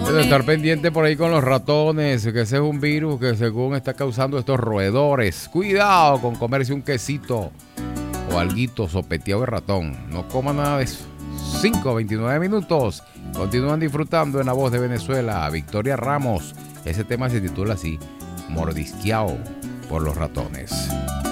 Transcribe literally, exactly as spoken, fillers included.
Estar pendiente por ahí con los ratones, que ese es un virus que según está causando estos roedores. Cuidado con comerse un quesito o alguito sopeteado de ratón. No coma nada de eso. cinco veintinueve minutos. Continúan disfrutando en La Voz de Venezuela. Victoria Ramos. Ese tema se titula así: Mordisqueado por los ratones.